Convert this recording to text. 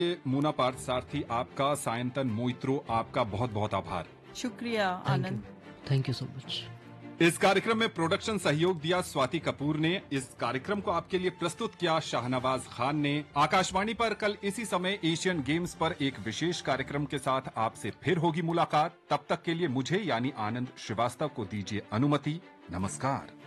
मूना पार्थ सारथी आपका, सायंतन मोइत्रो आपका बहुत बहुत आभार। शुक्रिया आनंद। Thank you so much. इस कार्यक्रम में प्रोडक्शन सहयोग दिया स्वाति कपूर ने। इस कार्यक्रम को आपके लिए प्रस्तुत किया शाहनवाज खान ने। आकाशवाणी पर कल इसी समय एशियन गेम्स पर एक विशेष कार्यक्रम के साथ आपसे फिर होगी मुलाकात। तब तक के लिए मुझे यानी आनंद श्रीवास्तव को दीजिए अनुमति। नमस्कार।